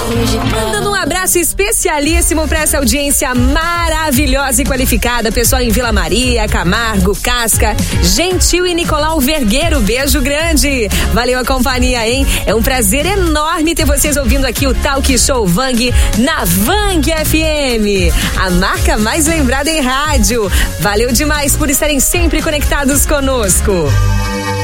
Mandando um abraço especialíssimo para essa audiência maravilhosa e qualificada, pessoal em Vila Maria, Camargo, Casca, Gentil e Nicolau Vergueiro, beijo grande. Valeu a companhia, hein? É um prazer enorme ter vocês ouvindo aqui o Talk Show Vang na Vang FM, a marca mais lembrada em rádio. Valeu demais por estarem sempre conectados conosco.